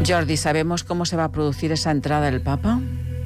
Jordi, ¿sabemos cómo se va a producir esa entrada del Papa?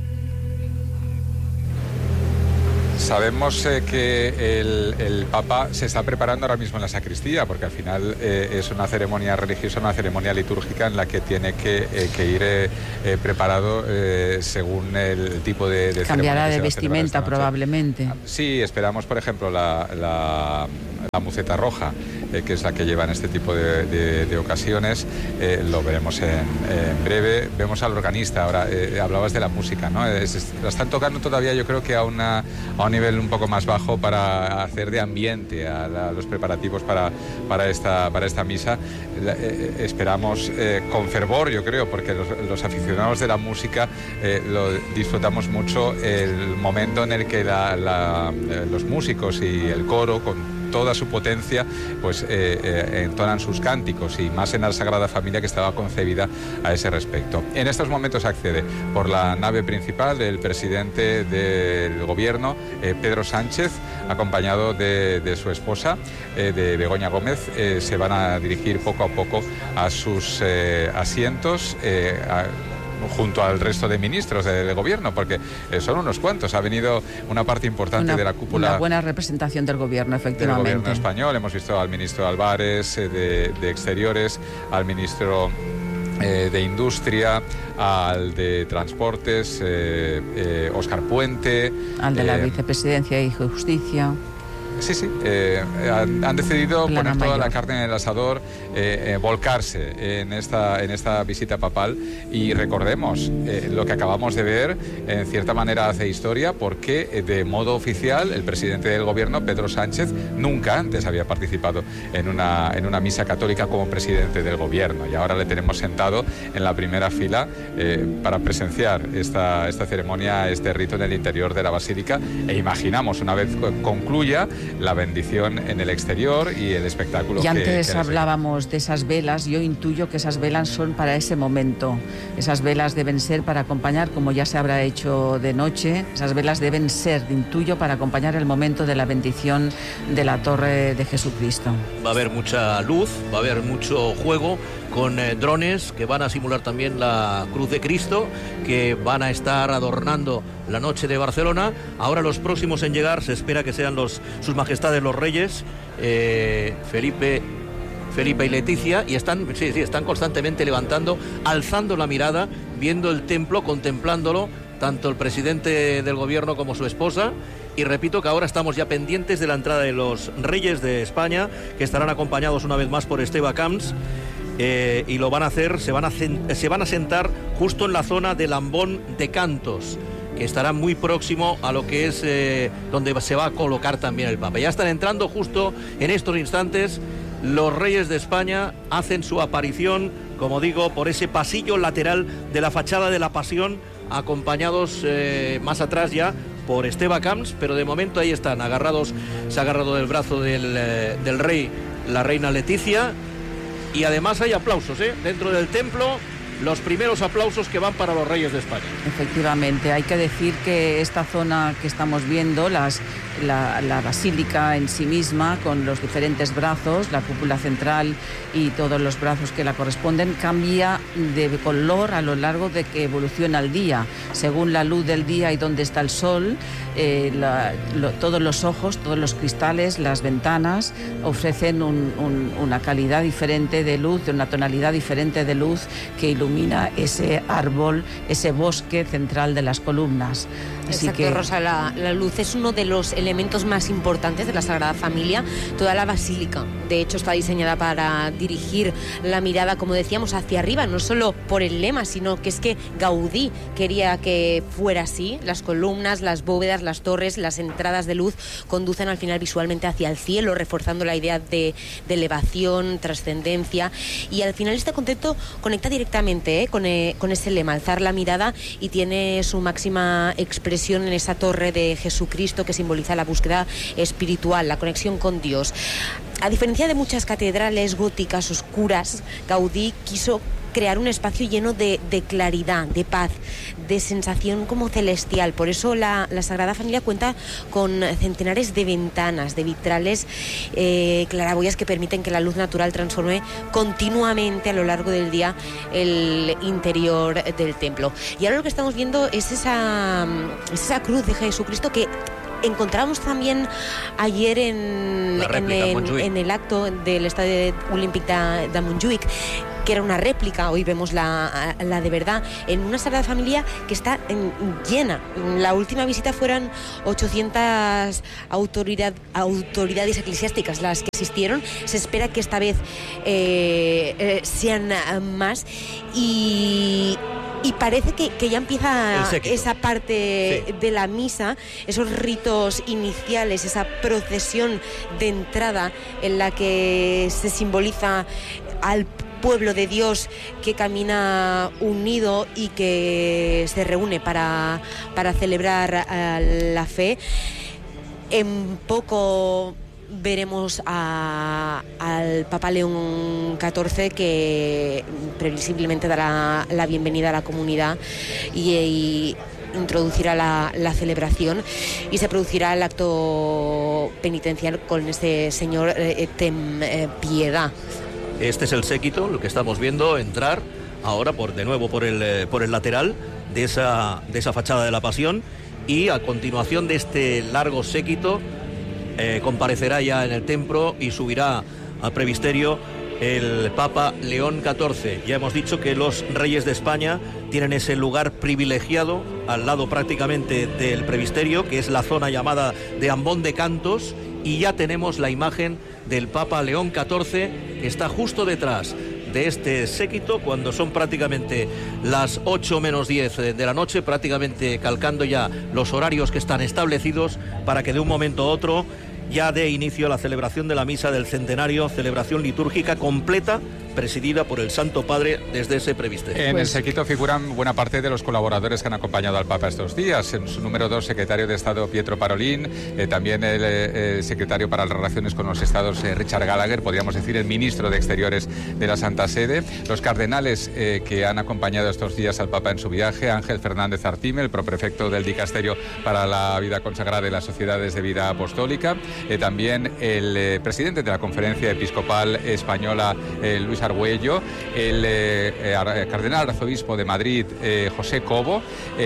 Sabemos que el Papa se está preparando ahora mismo en la sacristía, porque al final es una ceremonia religiosa, una ceremonia litúrgica en la que tiene que ir preparado según el tipo de cambiará de vestimenta probablemente. Sí, esperamos, por ejemplo, la muceta roja, que es la que lleva en este tipo de ocasiones. Lo veremos en breve. Vemos al organista. Ahora hablabas de la música, ¿no? La están tocando todavía, yo creo que a un nivel un poco más bajo, para hacer de ambiente a los preparativos para esta misa. Esperamos con fervor, yo creo, porque los aficionados de la música lo disfrutamos mucho, el momento en el que los músicos y el coro, con toda su potencia, pues entonan sus cánticos, y más en la Sagrada Familia, que estaba concebida a ese respecto. En estos momentos accede por la nave principal el presidente del gobierno, Pedro Sánchez, acompañado de su esposa, de Begoña Gómez. Se van a dirigir poco a poco a sus asientos, junto al resto de ministros del gobierno, porque son unos cuantos. Ha venido una parte importante de la cúpula. Una buena representación del gobierno, efectivamente. Del gobierno español. Hemos visto al ministro Álvarez de Exteriores, al ministro de Industria, al de Transportes, Óscar Puente, al de la Vicepresidencia y Justicia. Sí, han decidido poner toda la carne en el asador, volcarse en esta visita papal. Y recordemos, lo que acabamos de ver, en cierta manera hace historia, porque de modo oficial el presidente del gobierno, Pedro Sánchez, nunca antes había participado en una misa católica como presidente del gobierno, y ahora le tenemos sentado en la primera fila para presenciar esta ceremonia, este rito en el interior de la basílica. E imaginamos, una vez concluya, la bendición en el exterior y el espectáculo. Y antes hablábamos de esas velas. Yo intuyo que esas velas son para ese momento. Esas velas deben ser para acompañar, como ya se habrá hecho de noche, esas velas deben ser, intuyo, para acompañar el momento de la bendición de la Torre de Jesucristo. Va a haber mucha luz, va a haber mucho juego, con drones que van a simular también la Cruz de Cristo, que van a estar adornando la noche de Barcelona. Ahora los próximos en llegar se espera que sean sus majestades los reyes, Felipe y Leticia, y están constantemente levantando, alzando la mirada, viendo el templo, contemplándolo, tanto el presidente del gobierno como su esposa. Y repito que ahora estamos ya pendientes de la entrada de los reyes de España, que estarán acompañados una vez más por Esteve Camps. Y lo van a hacer, se van a sentar justo en la zona del ambón de Cantos, que estará muy próximo a lo que es donde se va a colocar también el Papa. Ya están entrando justo en estos instantes. Los reyes de España hacen su aparición, como digo, por ese pasillo lateral de la fachada de la Pasión, acompañados más atrás ya por Esteve Camps, pero de momento ahí están agarrados. Se ha agarrado del brazo del rey la reina Leticia. Y además hay aplausos, dentro del templo, los primeros aplausos que van para los reyes de España. Efectivamente, hay que decir que esta zona que estamos viendo, la basílica en sí misma, con los diferentes brazos, la cúpula central y todos los brazos que la corresponden, cambia de color a lo largo de que evoluciona el día, según la luz del día y dónde está el sol. Todos los ojos, todos los cristales, las ventanas ofrecen una calidad diferente de luz, una tonalidad diferente de luz que ilumina ese árbol, ese bosque central de las columnas. Así Exacto, que... Rosa, la luz es uno de los elementos más importantes de la Sagrada Familia. Toda la basílica, de hecho, está diseñada para dirigir la mirada, como decíamos, hacia arriba, no solo por el lema, sino que es que Gaudí quería que fuera así. Las columnas, las bóvedas, las torres, las entradas de luz conducen al final visualmente hacia el cielo, reforzando la idea de elevación, trascendencia, y al final este concepto conecta directamente con ese lema, alzar la mirada, y tiene su máxima expresión en esa torre de Jesucristo, que simboliza la búsqueda espiritual, la conexión con Dios. A diferencia de muchas catedrales góticas oscuras, Gaudí quiso crear un espacio lleno de claridad, de paz, de sensación como celestial. Por eso la Sagrada Familia cuenta con centenares de ventanas, de vitrales, claraboyas que permiten que la luz natural transforme continuamente a lo largo del día el interior del templo. Y ahora lo que estamos viendo es esa cruz de Jesucristo que encontramos también ayer en el acto del Estadio Olímpic de Montjuïc, que era una réplica. Hoy vemos la de verdad en una Sagrada Familia que está llena. La última visita fueron 800 autoridades eclesiásticas las que asistieron. Se espera que esta vez sean más y parece que ya empieza esa parte de la misa, esos ritos iniciales, esa procesión de entrada en la que se simboliza al pueblo de Dios que camina unido y que se reúne para celebrar la fe. En poco veremos al Papa León XIV, que previsiblemente dará la bienvenida a la comunidad y introducirá la celebración, y se producirá el acto penitencial con este señor ten piedad. Este es el séquito, lo que estamos viendo entrar ahora de nuevo por el lateral de esa fachada de la Pasión, y a continuación de este largo séquito comparecerá ya en el templo y subirá al presbiterio el Papa León XIV. Ya hemos dicho que los reyes de España tienen ese lugar privilegiado al lado prácticamente del presbiterio, que es la zona llamada de Ambón de Cantos, y ya tenemos la imagen del Papa León XIV, que está justo detrás de este séquito cuando son prácticamente las 8 menos 10 de la noche, prácticamente calcando ya los horarios que están establecidos para que de un momento a otro ya dé inicio a la celebración de la misa del centenario, celebración litúrgica completa, presidida por el Santo Padre desde ese presbiterio. En el séquito figuran buena parte de los colaboradores que han acompañado al Papa estos días. En su número 2, secretario de Estado Pietro Parolin, también el secretario para las relaciones con los Estados Richard Gallagher, podríamos decir el ministro de Exteriores de la Santa Sede, los cardenales que han acompañado estos días al Papa en su viaje, Ángel Fernández Artime, el proprefecto del Dicasterio para la Vida Consagrada y las Sociedades de Vida Apostólica, también el presidente de la Conferencia Episcopal Española, Luis Argüello, el cardenal arzobispo de Madrid, José Cobo,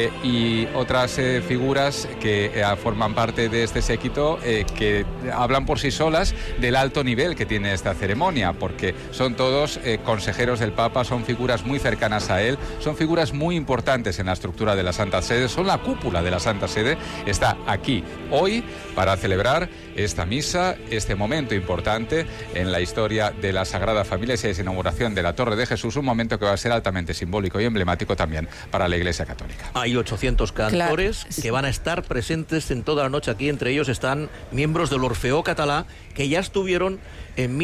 y otras figuras que forman parte de este séquito, que hablan por sí solas del alto nivel que tiene esta ceremonia, porque son todos consejeros del Papa, son figuras muy cercanas a él, son figuras muy importantes en la estructura de la Santa Sede, son la cúpula de la Santa Sede, está aquí hoy para celebrar esta misa, este momento importante en la historia de la Sagrada Familia, esa inauguración de la Torre de Jesús, un momento que va a ser altamente simbólico y emblemático también para la Iglesia Católica. Hay 800 cantores que van a estar presentes en toda la noche aquí. Entre ellos están miembros del Orfeó Catalá, que ya estuvieron en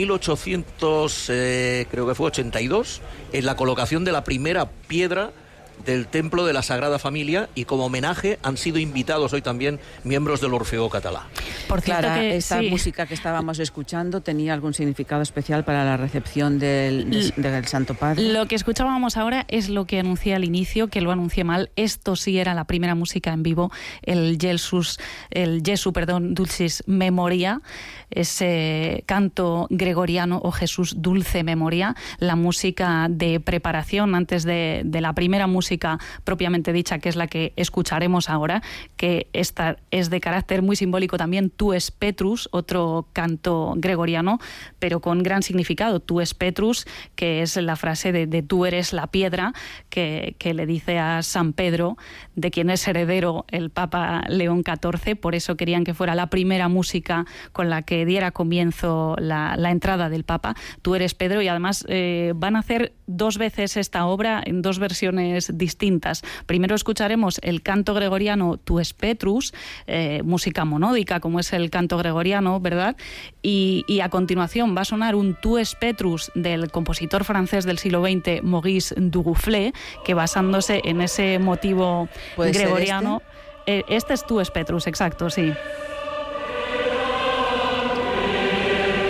1882 en la colocación de la primera piedra del Templo de la Sagrada Familia, y como homenaje han sido invitados hoy también miembros del Orfeó Catalá. Por cierto, esta música que estábamos escuchando tenía algún significado especial para la recepción del Santo Padre. Lo que escuchábamos ahora es lo que anuncié al inicio, que lo anuncié mal. Esto sí era la primera música en vivo, el Jesu Dulcis Memoria, ese canto gregoriano o Jesús Dulce Memoria, la música de preparación antes de la primera música propiamente dicha, que es la que escucharemos ahora, que esta es de carácter muy simbólico también. Tu es Petrus, otro canto gregoriano, pero con gran significado. Tu es Petrus, que es la frase de tú eres la piedra, que le dice a San Pedro, de quien es heredero el Papa León XIV. Por eso querían que fuera la primera música con la que diera comienzo la entrada del Papa. Tú eres Pedro, y además van a hacer 2 veces esta obra en 2 versiones distintas. Primero escucharemos el canto gregoriano Tu es Petrus, música monódica como es el canto gregoriano, ¿verdad? Y a continuación va a sonar un Tu es Petrus del compositor francés del siglo XX, Maurice Duruflé, que basándose en ese motivo gregoriano... Este es Tu es Petrus, exacto, sí.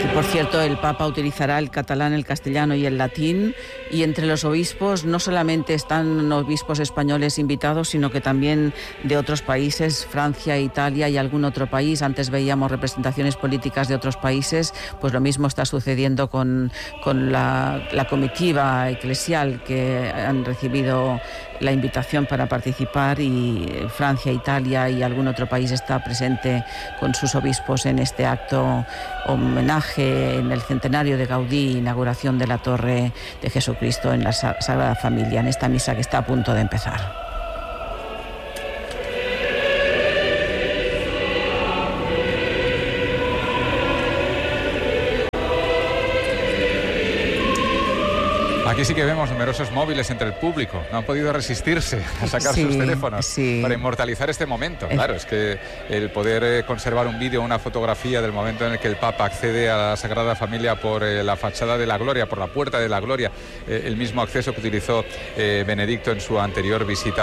Por cierto, el Papa utilizará el catalán, el castellano y el latín, y entre los obispos no solamente están obispos españoles invitados, sino que también de otros países, Francia, Italia y algún otro país. Antes veíamos representaciones políticas de otros países, pues lo mismo está sucediendo con la comitiva eclesial que han recibido la invitación para participar, y Francia, Italia y algún otro país está presente con sus obispos en este acto homenaje en el centenario de Gaudí, inauguración de la Torre de Jesucristo en la Sagrada Familia, en esta misa que está a punto de empezar. Aquí sí que vemos numerosos móviles entre el público. No han podido resistirse a sacar sus teléfonos para inmortalizar este momento. Claro, es que el poder conservar un vídeo, una fotografía del momento en el que el Papa accede a la Sagrada Familia por la fachada de la Gloria, por la Puerta de la Gloria, el mismo acceso que utilizó Benedicto en su anterior visita,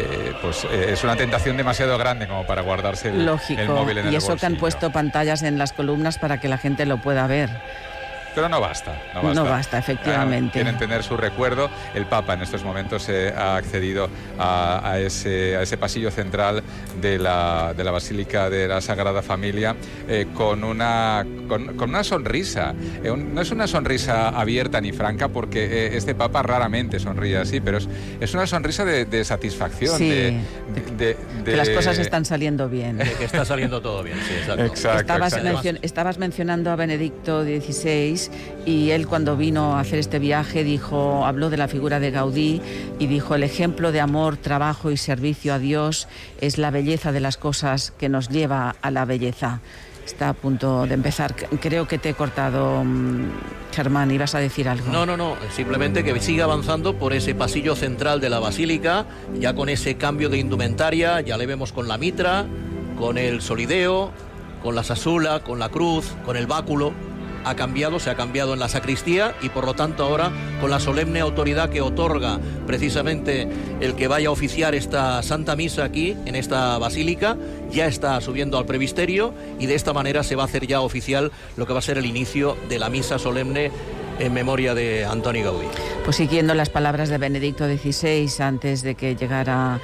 es una tentación demasiado grande como para guardarse el móvil en el bolsillo. Y eso que han puesto pantallas en las columnas para que la gente lo pueda ver. Pero no basta. No basta, efectivamente. Quieren tener su recuerdo. El Papa en estos momentos ha accedido a ese pasillo central de la Basílica de la Sagrada Familia con una sonrisa. No es una sonrisa abierta ni franca, porque este Papa raramente sonríe así, pero es una sonrisa de satisfacción. Sí, que las cosas están saliendo bien. Que está saliendo todo bien, sí, exacto. Estabas mencionando a Benedicto XVI, y él, cuando vino a hacer este viaje, habló de la figura de Gaudí y dijo: el ejemplo de amor, trabajo y servicio a Dios es la belleza de las cosas que nos lleva a la belleza. Está a punto de empezar. Creo que te he cortado, Germán, ¿ibas a decir algo? No, simplemente que siga avanzando por ese pasillo central de la Basílica, ya con ese cambio de indumentaria. Ya le vemos con la mitra, con el solideo, con la sasula, con la cruz, con el báculo. Se ha cambiado en la sacristía, y por lo tanto ahora, con la solemne autoridad que otorga precisamente el que vaya a oficiar esta Santa Misa aquí, en esta basílica, ya está subiendo al presbiterio, y de esta manera se va a hacer ya oficial lo que va a ser el inicio de la misa solemne en memoria de Antoni Gaudí. Pues siguiendo las palabras de Benedicto XVI, antes de que llegara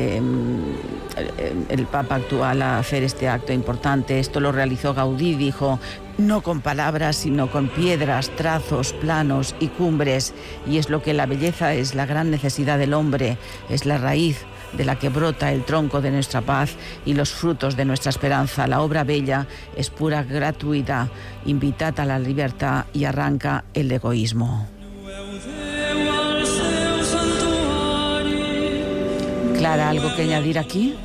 el Papa actual a hacer este acto importante, esto lo realizó Gaudí, dijo: no con palabras, sino con piedras, trazos, planos y cumbres, y es lo que la belleza es, la gran necesidad del hombre, es la raíz de la que brota el tronco de nuestra paz y los frutos de nuestra esperanza. La obra bella es pura gratuidad, invitad a la libertad y arranca el egoísmo. Clara, ¿algo que añadir aquí?